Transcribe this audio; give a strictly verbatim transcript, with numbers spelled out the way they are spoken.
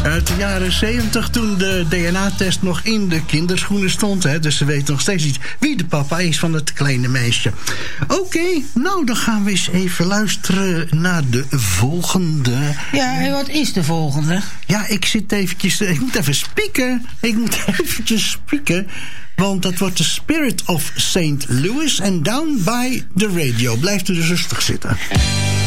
Uit de jaren zeventig, toen de D N A-test nog in de kinderschoenen stond. Hè, dus ze weten nog steeds niet wie de papa is van het kleine meisje. Oké, okay, nou dan gaan we eens even luisteren naar de volgende. Ja, en wat is de volgende? Ja, ik zit eventjes, ik moet even spieken. Ik moet eventjes spieken. Want dat wordt The Spirit of Saint Louis en Down by the Radio. Blijft u dus rustig zitten.